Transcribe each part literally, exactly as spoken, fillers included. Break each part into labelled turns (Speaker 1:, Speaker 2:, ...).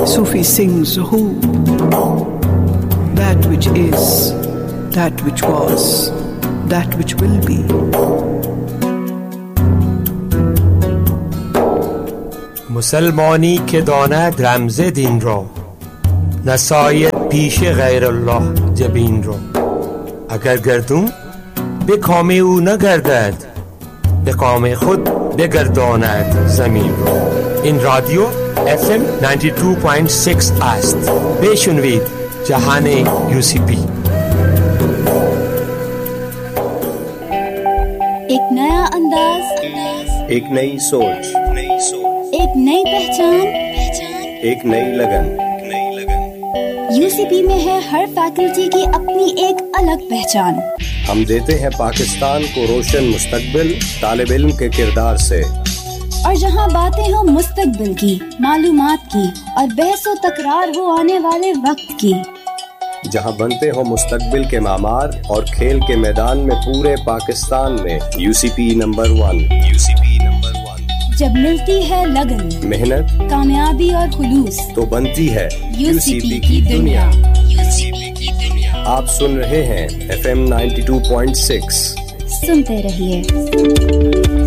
Speaker 1: Sufi sings who, that which is, that which was, that which will be.
Speaker 2: مسلمانی که داند رمز دین را، نساید پیش غیر الله جبین را. اگر گردون به کام او نگردد، به کام خود بگرداند زمین را. این رادیو اف ام نود و دو ممیز شش است. بشنوید جهان یو سی پی.
Speaker 3: एक नया अंदाज,
Speaker 4: एक नई सोच, नई सोच,
Speaker 3: एक नई पहचान,
Speaker 4: एक नई लगन, नई लगन।
Speaker 3: यूसीपी में है हर फैकल्टी की अपनी एक अलग पहचान।
Speaker 4: हम देते हैं पाकिस्तान को रोशन मुस्तकबिल तालिब इल्म के किरदार से।
Speaker 3: और जहां बातें हो मुस्तकबिल की, मालूमात की और बहसो तकरार हो आने वाले वक्त की,
Speaker 4: जहां बनते हो मुस्तकबिल के मामार और खेल के मैदान में पूरे पाकिस्तान में UCP number one, UCP number one.
Speaker 3: जब मिलती है लगन,
Speaker 4: मेहनत,
Speaker 3: कामयाबी और खुलूस,
Speaker 4: तो बनती है
Speaker 3: यूसीपी की दुनिया।
Speaker 4: यूसीपी की दुनिया। आप सुन रहे हैं F M ninety two point six.
Speaker 3: सुनते रहिए।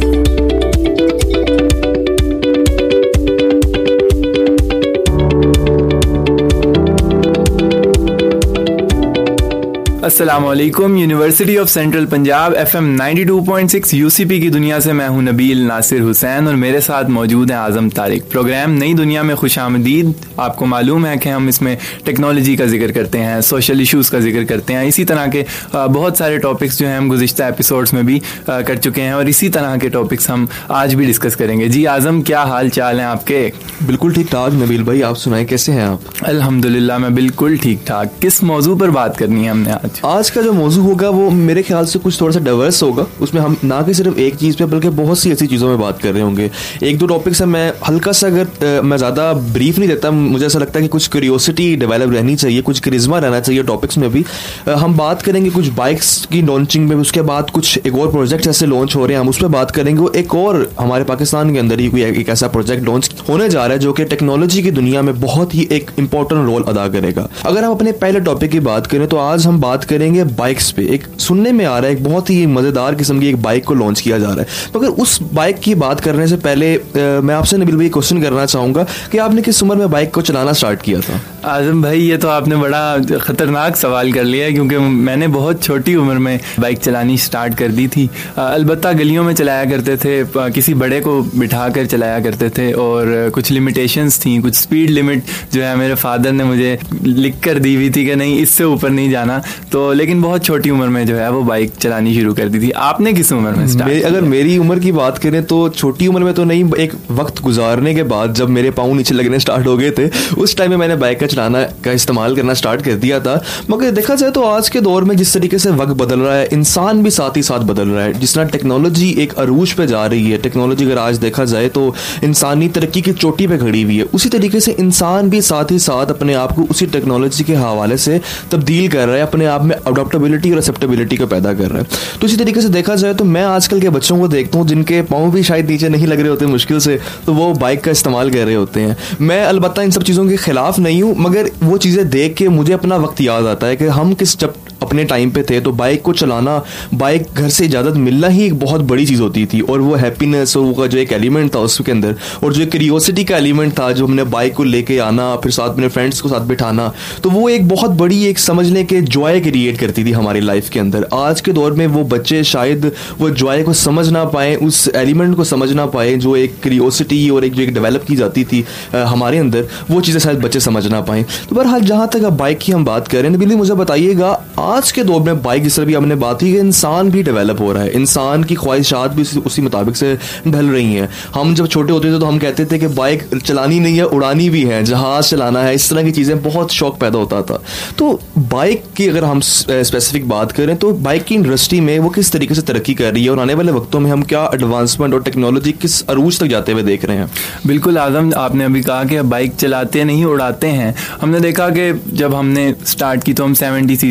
Speaker 5: अस्सलामुअलैकुम। University of central Punjab FM ninety two point six UCP की दुनिया से मैं हूं नबील नासिर हुसैन और मेरे साथ मौजूद है आज़म तारिक। प्रोग्राम नई दुनिया में खुशामदीद। आपको मालूम है कि हम इसमें टेक्नोलॉजी का जिक्र करते हैं, सोशल इश्यूज़ का जिक्र करते हैं, इसी तरह के बहुत सारे टॉपिक्स जो हैं हम गुज़िश्ता एपिसोड्स में भी कर चुके हैं और इसी तरह के टॉपिक्स हम आज भी डिस्कस करेंगे। जी आज़म, क्या हाल चाल हैं आपके?
Speaker 6: बिल्कुल ठीक ठाक नबील भाई, आप सुनाएं कैसे हैं आप?
Speaker 5: अल्हम्दुलिल्लाह मैं बिल्कुल ठीक ठाक। किस मौजू पर बात करनी है हमने आज?
Speaker 6: आज का जो मौजू होगा वो मेरे ख्याल से कुछ थोड़ा सा डाइवर्स होगा। उसमें हम ना कि सिर्फ एक चीज़ पे बल्कि बहुत सी ऐसी चीज़ों में बात कर रहे होंगे। एक दो टॉपिक्स है, मैं हल्का सा अगर आ, मैं ज़्यादा ब्रीफ नहीं देता, मुझे ऐसा लगता है कि कुछ क्यूरियोसिटी डेवलप रहनी चाहिए, कुछ करिश्मा रहना चाहिए टॉपिक्स में भी। आ, हम बात करेंगे कुछ बाइक्स की लॉन्चिंग में, उसके बाद कुछ एक और प्रोजेक्ट ऐसे लॉन्च हो रहे हैं, हम उस पर बात करेंगे। एक और हमारे पाकिस्तान के अंदर ही कोई एक ऐसा प्रोजेक्ट लॉन्च होने जा रहा है जो कि टेक्नोलॉजी की दुनिया में बहुत ही एक इंपॉर्टेंट रोल अदा करेगा। अगर हम अपने पहले टॉपिक की बात करें तो आज हम बात करेंगे बाइक्स पे। एक सुनने में आ रहा है एक बहुत ही मजेदार किस्म की एक बाइक को लॉन्च किया जा रहा है। तो अगर उस बाइक की बात करने से पहले आ, मैं आपसे नबील भाई क्वेश्चन करना चाहूंगा कि आपने किस उम्र में बाइक को चलाना स्टार्ट किया था?
Speaker 5: आज़म भाई, ये तो आपने बड़ा ख़तरनाक सवाल कर लिया है क्योंकि मैंने बहुत छोटी उम्र में बाइक चलानी स्टार्ट कर दी थी। अलबत्ता गलियों में चलाया करते थे, किसी बड़े को बिठा कर चलाया करते थे और कुछ लिमिटेशंस थी, कुछ स्पीड लिमिट जो है मेरे फादर ने मुझे लिख कर दी हुई थी कि नहीं इससे ऊपर नहीं जाना। तो लेकिन बहुत छोटी उम्र में जो है वो बाइक चलानी शुरू कर दी थी। आपने किस उम्र में स्टार्ट?
Speaker 6: मे, अगर मेरी उम्र की बात करें तो छोटी उम्र में तो नहीं, एक वक्त गुजारने के बाद जब मेरे पाँव नीचे लगने स्टार्ट हो गए थे उस टाइम में मैंने बाइक का चलाना का इस्तेमाल करना स्टार्ट कर दिया था। मगर देखा जाए तो आज के दौर में जिस तरीके से वक्त बदल रहा है, इंसान भी साथ ही साथ बदल रहा है। जिस तरह टेक्नोलॉजी एक अरूज पे जा रही है, टेक्नोलॉजी अगर आज देखा जाए तो इंसानी तरक्की की चोटी पे खड़ी हुई है, उसी तरीके से इंसान भी साथ ही साथ अपने आप को उसी टेक्नोलॉजी के हवाले से तब्दील कर रहा है, अपने आप में अडॉप्टेबिलिटी और एक्सेप्टेबिलिटी को पैदा कर रहा है। तो इसी तरीके से देखा जाए तो मैं आजकल के बच्चों को देखता हूँ जिनके पाँव भी शायद नीचे नहीं लग रहे होते मुश्किल से, तो वो बाइक का इस्तेमाल कर रहे होते हैं। मैं अलबत्ता इन सब चीज़ों के खिलाफ नहीं हूँ, मगर वो चीज़ें देख के मुझे अपना वक्त याद आता है कि हम किस जब अपने टाइम पे थे तो बाइक को चलाना, बाइक घर से इजाज़त मिलना ही एक बहुत बड़ी चीज़ होती थी। और वो हैप्पीनेस और वो जो एक एलिमेंट था उसके अंदर, और जो एक क्यूरियोसिटी का एलिमेंट था, जो हमने बाइक को लेके आना, फिर साथ अपने फ्रेंड्स को साथ बिठाना, तो वो एक बहुत बड़ी एक समझने के जॉय क्रिएट करती थी हमारी लाइफ के अंदर। आज के दौर में वो बच्चे शायद वो जॉय को समझ ना पाए, उस एलिमेंट को समझ ना पाए जो एक क्यूरियोसिटी और एक जो एक डेवलप की जाती थी आ, हमारे अंदर, वो चीज़ें शायद बच्चे समझ ना पाएँ। तो बहरहाल जहाँ तक अब बाइक की हम बात करें तो बिल्कुल मुझे बताइएगा, आज के दौर में बाइक जिस तरह भी हमने बात की कि इंसान भी डेवलप हो रहा है, इंसान की ख्वाहिशात भी उसी, उसी मुताबिक से ढल रही हैं। हम जब छोटे होते थे तो हम कहते थे कि बाइक चलानी नहीं है, उड़ानी भी है, जहाज़ चलाना है, इस तरह की चीज़ें, बहुत शौक पैदा होता था। तो बाइक की अगर हम स्पेसिफिक बात करें तो बाइक की इंडस्ट्री में वो किस तरीके से तरक्की कर रही है और आने वाले वक्तों में हम क्या एडवांसमेंट और टेक्नोलॉजी किस अरूज तक जाते हुए देख रहे हैं?
Speaker 5: बिल्कुल आज़म, आपने अभी कहा कि बाइक चलाते नहीं उड़ाते हैं। हमने देखा कि जब हमने स्टार्ट की तो हम सेवेंटी सी सी या one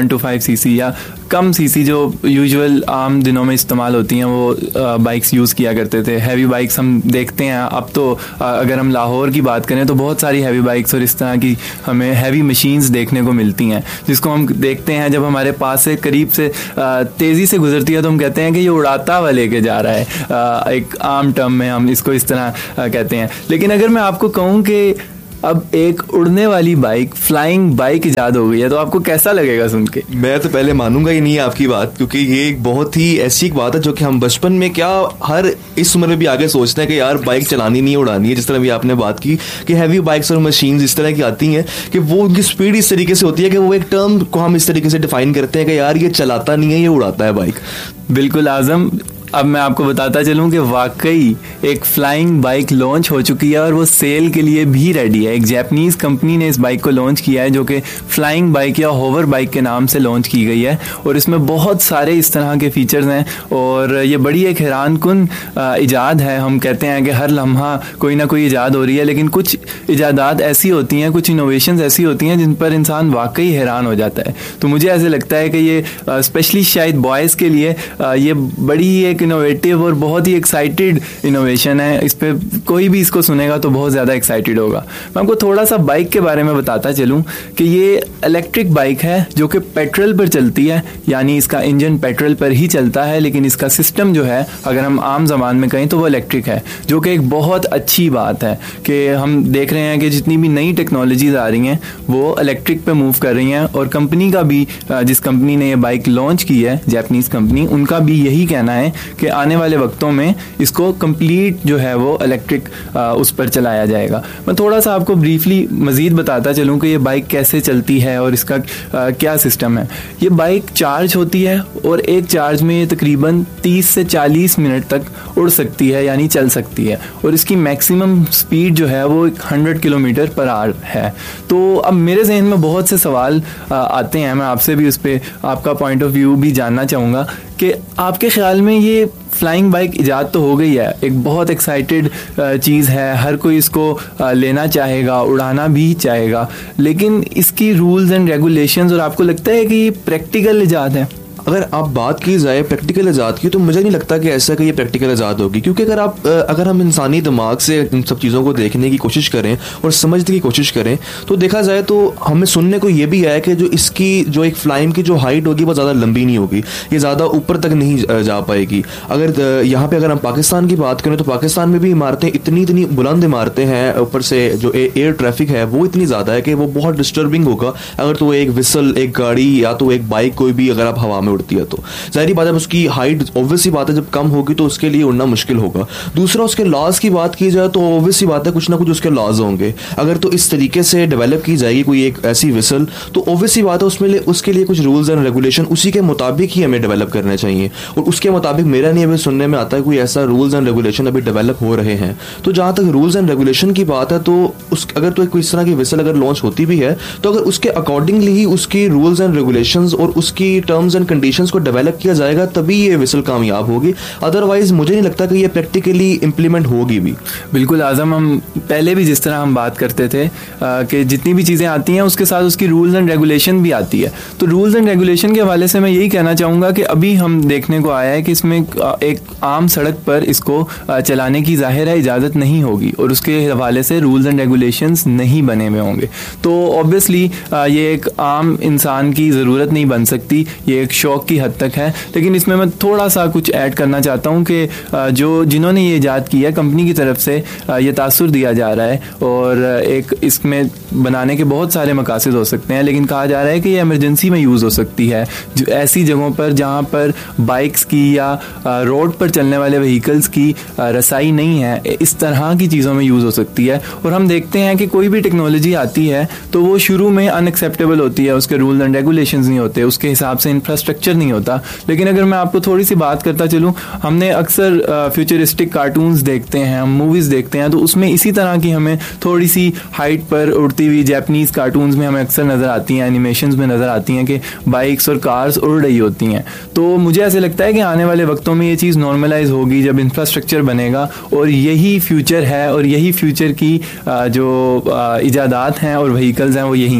Speaker 5: one two five C सी या कम सीसी जो यूजुअल आम दिनों में इस्तेमाल होती हैं वो बाइक्स यूज़ किया करते थे। हैवी बाइक्स हम देखते हैं अब तो, अगर हम लाहौर की बात करें तो बहुत सारी हैवी बाइक्स और इस तरह की हमें हैवी मशीन्स देखने को मिलती हैं, जिसको हम देखते हैं जब हमारे पास से करीब से तेज़ी से गुजरती है तो हम कहते हैं कि ये उड़ाता हुआ लेके जा रहा है। एक आम टर्म में हम इसको इस तरह कहते हैं। लेकिन अगर मैं आपको कहूँ कि अब एक उड़ने वाली बाइक, फ्लाइंग बाइक इजाद हो गई है, तो आपको कैसा लगेगा सुन के?
Speaker 6: मैं तो पहले मानूंगा ही नहीं आपकी बात, क्योंकि ये एक बहुत ही ऐसी बात है जो कि हम बचपन में क्या हर इस उम्र में भी आगे सोचते हैं कि यार बाइक चलानी नहीं, उड़ानी है। जिस तरह भी आपने बात की कि हैवी बाइक्स और मशीन्स इस तरह की आती हैं कि वो उनकी स्पीड इस तरीके से होती है कि वो एक टर्म को हम इस तरीके से डिफाइन करते हैं कि यार ये चलाता नहीं है, ये उड़ाता है बाइक।
Speaker 5: बिल्कुल आजम, अब मैं आपको बताता चलूं कि वाकई एक फ्लाइंग बाइक लॉन्च हो चुकी है और वो सेल के लिए भी रेडी है। एक जापानीज़ कंपनी ने इस बाइक को लॉन्च किया है जो कि फ्लाइंग बाइक या होवर बाइक के नाम से लॉन्च की गई है और इसमें बहुत सारे इस तरह के फीचर्स हैं और ये बड़ी एक हैरान कुन इजाद है। हम कहते हैं कि हर लम्हा कोई ना कोई इजाद हो रही है, लेकिन कुछ इजादात ऐसी होती हैं, कुछ इनोवेशंस ऐसी होती हैं जिन पर इंसान वाकई हैरान हो जाता है। तो मुझे ऐसे लगता है कि ये स्पेशली शायद बॉयज़ के लिए ये बड़ी एक इनोवेटिव और बहुत ही एक्साइटेड इनोवेशन है। इस पे कोई भी इसको सुनेगा तो बहुत ज़्यादा एक्साइटेड होगा। मैं आपको थोड़ा सा बाइक के बारे में बताता चलूँ कि ये इलेक्ट्रिक बाइक है जो कि पेट्रोल पर चलती है, यानी इसका इंजन पेट्रोल पर ही चलता है, लेकिन इसका सिस्टम जो है अगर हम आम ज़बान में कहें तो वो इलेक्ट्रिक है, जो कि एक बहुत अच्छी बात है कि हम देख रहे हैं कि जितनी भी नई टेक्नोलॉजीज आ रही हैं वो इलेक्ट्रिक पे मूव कर रही हैं। और कंपनी का भी, जिस कंपनी ने ये बाइक लॉन्च की है, जापानीज़ कंपनी, उनका भी यही कहना है कि आने वाले वक्तों में इसको कंप्लीट जो है वो इलेक्ट्रिक उस पर चलाया जाएगा। मैं थोड़ा सा आपको ब्रीफली मज़ीद बताता चलूँ कि ये बाइक कैसे चलती है और इसका आ, क्या सिस्टम है। ये बाइक चार्ज होती है और एक चार्ज में ये तकरीबन तीस से चालीस मिनट तक उड़ सकती है, यानी चल सकती है, और इसकी मैक्सिमम स्पीड जो है वो हंड्रेड किलोमीटर पर आवर है। तो अब मेरे जहन में बहुत से सवाल आ, आते हैं, मैं आपसे भी उस पर आपका पॉइंट ऑफ व्यू भी जानना चाहूँगा कि आपके ख्याल में ये फ्लाइंग बाइक इजाद तो हो गई है, एक बहुत एक्साइटेड चीज़ है, हर कोई इसको लेना चाहेगा, उड़ाना भी चाहेगा, लेकिन इसकी रूल्स एंड रेगुलेशंस, और आपको लगता है कि ये प्रैक्टिकल इजाद है?
Speaker 6: अगर आप बात की जाए प्रैक्टिकल इजाद की तो मुझे नहीं लगता कि ऐसा कि ये प्रैक्टिकल इजाद होगी, क्योंकि अगर आप अगर हम इंसानी दिमाग से इन सब चीज़ों को देखने की कोशिश करें और समझने की कोशिश करें तो देखा जाए तो हमें सुनने को ये भी आया कि जो इसकी जो एक फ्लाइंग की जो हाइट होगी वो ज़्यादा लंबी नहीं होगी, ये ज़्यादा ऊपर तक नहीं जा पाएगी। अगर यहाँ पर अगर हम पाकिस्तान की बात करें तो पाकिस्तान में भी इमारतें इतनी इतनी बुलंद इमारतें हैं, ऊपर से जो एयर ट्रैफिक है वो इतनी ज़्यादा है कि वो बहुत डिस्टर्बिंग होगा अगर तो एक विसल, एक गाड़ी या तो एक बाइक कोई भी अगर आप हवा में उड़ती है तो जाहिर बात है उसकी हाइट ऑब्वियसली बात है जब कम होगी तो उसके लिए उड़ना मुश्किल होगा। दूसरा, उसके लॉज की बात की जाए तो ऑब्वियसली बात है कुछ ना कुछ उसके लॉज होंगे। अगर तो इस तरीके से डेवलप की जाएगी कोई एक ऐसी विसल तो ऑब्वियसली बात है उसमें उसके लिए कुछ रूल्स एंड रेगुलेशन उसी के मुताबिक ही हमें डेवलप करने चाहिए, और उसके मुताबिक मेरा नहीं अभी सुनने में आता है कोई ऐसा रूल्स एंड रेगुलेशन अभी डेवलप हो रहे हैं। तो जहाँ तक रूल्स एंड रेगुलेशन की बात है तो उस अगर तो कोई इस तरह की विसल अगर लॉन्च होती भी है तो अगर उसके अकॉर्डिंगली ही उसकी रूल्स एंड रेगुलेशंस और उसकी टर्म्स एंड कंडीशंस को डेवलप किया जाएगा तभी ये विसल कामयाब होगी, अदरवाइज मुझे नहीं लगता कि ये प्रैक्टिकली इंप्लीमेंट होगी भी।
Speaker 5: बिल्कुल आजम, हम पहले भी जिस तरह हम बात करते थे कि जितनी भी चीज़ें आती हैं उसके साथ उसकी रूल्स एंड रेगुलेशन भी आती है, तो रूल्स एंड रेगुलेशन के हवाले से मैं यही कहना चाहूँगा कि अभी हम देखने को आया है कि इसमें एक आम सड़क पर इसको चलाने की जाहिर है इजाज़त नहीं होगी और उसके हवाले से रूल्स एंड रेगुलेशंस नहीं बने हुए होंगे। तो ऑब्वियसली ये एक आम इंसान की ज़रूरत नहीं बन सकती, ये एक शौक़ की हद तक है। लेकिन इसमें मैं थोड़ा सा कुछ ऐड करना चाहता हूँ कि जो जिन्होंने ये ईजाद किया कंपनी की तरफ से ये तासुर दिया जा रहा है और एक इसमें बनाने के बहुत सारे मकासद हो सकते हैं, लेकिन कहा जा रहा है कि ये इमरजेंसी में यूज़ हो सकती है, जो ऐसी जगहों पर जहाँ पर बाइक्स की या रोड पर चलने वाले व्हीकल्स की रसाई नहीं है, इस तरह की चीज़ों में यूज़ हो सकती है। और हम देखते हैं कि कोई भी टेक्नोलॉजी आती है तो वो शुरू में अनएक्सेप्टेबल होती है, उसके रूल्स एंड रेगुलेशंस नहीं होते, उसके हिसाब से इंफ्रास्ट्रक्चर नहीं होता। लेकिन अगर मैं आपको थोड़ी सी बात करता चलूँ, हमने अक्सर फ्यूचरिस्टिक कार्टून्स देखते हैं, हम मूवीज़ देखते हैं, तो उसमें इसी तरह की हमें थोड़ी सी हाइट पर उड़ती हुई जापानीज़ कार्टून्स में हमें अक्सर नज़र आती हैं, एनिमेशंस में नज़र आती हैं कि बाइक्स और कार्स उड़ रही होती हैं। तो मुझे ऐसे लगता है कि आने वाले वक्तों में ये चीज़ नॉर्मलाइज होगी जब इंफ्रास्ट्रक्चर बनेगा, और यही फ्यूचर है और यही फ्यूचर की जो इजादात हैं और व्हीकल्स हैं वो यही हैं।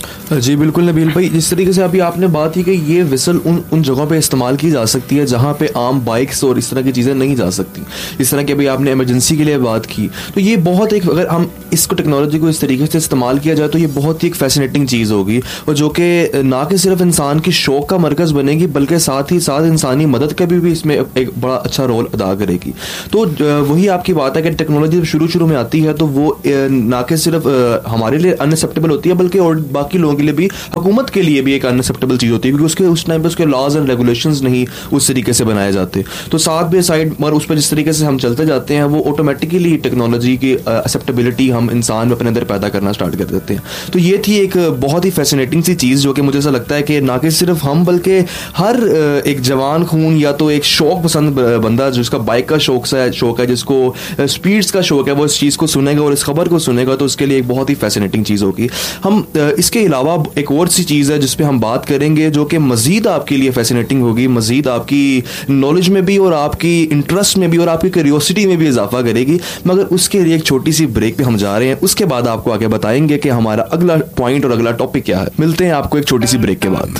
Speaker 6: जी बिल्कुल नबील भाई, जिस तरीके से अभी आपने बात की कि ये विसल उन उन जगहों पे इस्तेमाल की जा सकती है जहाँ पे आम बाइक्स और इस तरह की चीज़ें नहीं जा सकती। इस तरह की अभी आपने इमरजेंसी के लिए बात की, तो ये बहुत एक, अगर हम इसको टेक्नोलॉजी को इस तरीके से इस्तेमाल किया जाए तो ये बहुत ही एक फैसिनेटिंग चीज़ होगी, और जो कि ना कि सिर्फ इंसान की शौक का मरकज़ बनेगी बल्कि साथ ही साथ इंसानी मदद का भी, भी इसमें एक बड़ा अच्छा रोल अदा करेगी। तो वही आपकी बात है कि टेक्नोलॉजी जब शुरू शुरू में आती है तो वो ना कि सिर्फ हमारे लिए अनएक्सेप्टेबल होती है बल्कि और बाकी लोगों के लिए भी, हुकूमत के लिए भी एक अनएक्सेप्टेबल चीज होती है, क्योंकि उसके उस टाइम पे उसके लॉज एंड रेगुलेशंस नहीं उस तरीके से बनाए जाते। तो साथ बाय साइड और उस पर जिस तरीके से हम चलते जाते हैं वो ऑटोमेटिकली टेक्नोलॉजी की एक्सेप्टेबिलिटी हम इंसान अपने अंदर पैदा करना स्टार्ट कर देते हैं। तो ये थी एक बहुत ही फैसिनेटिंग सी चीज़ जो कि मुझे ऐसा लगता है कि ना कि सिर्फ हम बल्कि हर एक जवान खून या तो एक शौक पसंद बंदा जिसका बाइक का शौक है शौक है जिसको स्पीड्स का शौक है, वो इस चीज़ को सुनेगा और इस खबर को सुनेगा तो उसके लिए एक बहुत ही फैसिनेटिंग चीज़ होगी। हम इसके अलावा एक और सी चीज़ है जिस पे हम बात करेंगे जो कि मज़ीद आपके लिए फैसिनेटिंग होगी, मज़ीद आपकी नॉलेज में भी और आपकी इंटरेस्ट में भी और आपकी क्यूरियोसिटी में भी इजाफा करेगी। मगर उसके लिए एक छोटी सी ब्रेक पे हम जा रहे हैं, उसके बाद आपको आगे बताएंगे कि हमारा अगला पॉइंट और अगला टॉपिक क्या है। मिलते हैं आपको एक छोटी सी ब्रेक के बाद।